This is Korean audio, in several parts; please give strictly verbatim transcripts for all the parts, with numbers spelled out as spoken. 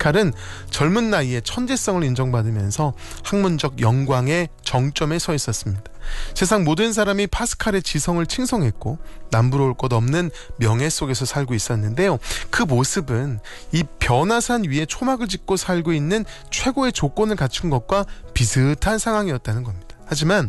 파스칼은 젊은 나이에 천재성을 인정받으면서 학문적 영광의 정점에 서 있었습니다. 세상 모든 사람이 파스칼의 지성을 칭송했고 남부러울 것 없는 명예 속에서 살고 있었는데요. 그 모습은 이 변화산 위에 초막을 짓고 살고 있는 최고의 조건을 갖춘 것과 비슷한 상황이었다는 겁니다. 하지만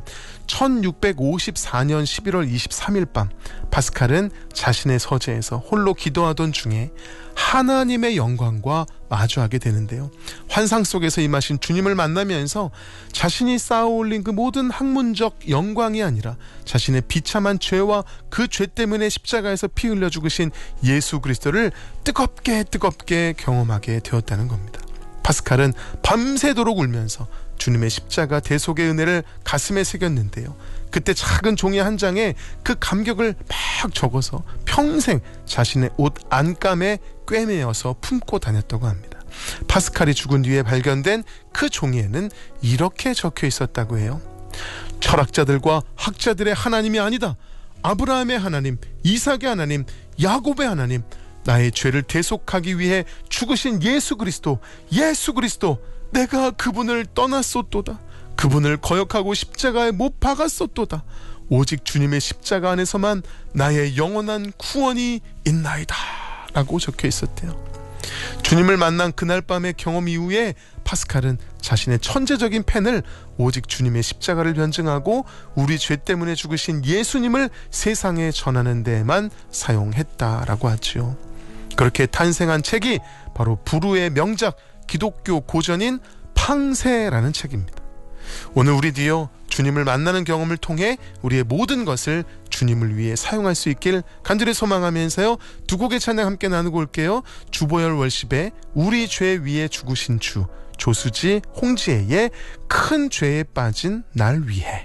천육백오십사년 십일월 이십삼일 밤 파스칼은 자신의 서재에서 홀로 기도하던 중에 하나님의 영광과 마주하게 되는데요. 환상 속에서 임하신 주님을 만나면서 자신이 쌓아올린 그 모든 학문적 영광이 아니라 자신의 비참한 죄와 그 죄 때문에 십자가에서 피 흘려 죽으신 예수 그리스도를 뜨겁게 뜨겁게 경험하게 되었다는 겁니다. 파스칼은 밤새도록 울면서 주님의 십자가 대속의 은혜를 가슴에 새겼는데요. 그때 작은 종이 한 장에 그 감격을 막 적어서 평생 자신의 옷 안감에 꿰매어서 품고 다녔다고 합니다. 파스칼이 죽은 뒤에 발견된 그 종이에는 이렇게 적혀 있었다고 해요. 철학자들과 학자들의 하나님이 아니다. 아브라함의 하나님, 이삭의 하나님, 야곱의 하나님, 나의 죄를 대속하기 위해 죽으신 예수 그리스도, 예수 그리스도, 내가 그분을 떠났었도다. 그분을 거역하고 십자가에 못 박았었도다. 오직 주님의 십자가 안에서만 나의 영원한 구원이 있나이다 라고 적혀 있었대요. 주님을 만난 그날 밤의 경험 이후에 파스칼은 자신의 천재적인 펜을 오직 주님의 십자가를 변증하고 우리 죄 때문에 죽으신 예수님을 세상에 전하는 데에만 사용했다라고 하죠. 그렇게 탄생한 책이 바로 부르의 명작 기독교 고전인 팡세라는 책입니다. 오늘 우리도요, 주님을 만나는 경험을 통해 우리의 모든 것을 주님을 위해 사용할 수 있길 간절히 소망하면서요, 두 곡의 찬양 함께 나누고 올게요. 주보열 월십의 우리 죄 위에 죽으신 주, 조수지 홍지혜의 큰 죄에 빠진 날 위해.